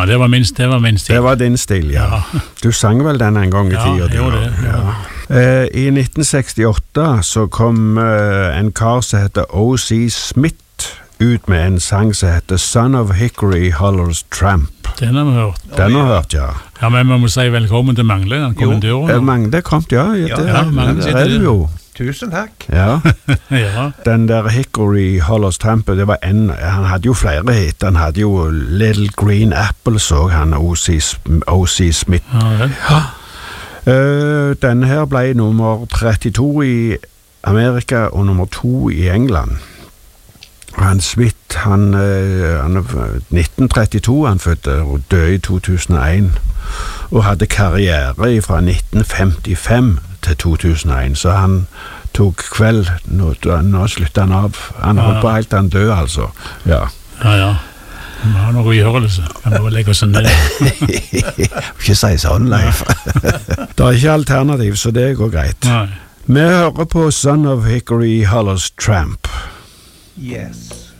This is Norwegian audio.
Ja, det var min stil. Det var din stil, ja. Du sang vel den en gang i tiden? Ja, jeg gjorde det. Ja. I 1968 så kom en kar som heter O.C. Smith ut med en sang som heter Son of Hickory Hollows Tramp. Den har vi hørt. Den har hørt, ja. Ja, men vi må si velkommen til Mangle, den kommanduren. Magne kom, ja. Magne Der er du jo. Tusen takk. Ja. Ja. Den der Hickory Hollows Tramp, det var han hadde jo flere hit. Han hadde jo Little Green Apple, så han O.C. Smith. Ja, vel. Denne her ble nummer 32 i Amerika og nummer 2 i England. Han Smith, han 1932 han fødte og døde i 2001 og hadde karriere fra 1955 til 2001, så han tok kveld, nå sluttet han av. Han holdt på helt han døde, altså. Ja. Ja. Vi har noe å gjøre, så kan vi legge oss ned. Ikke si sånn, Leif. Det er ikke alternativ, så det går greit. Nei. Vi hører på Son of Hickory Hollows Tramp. Yes.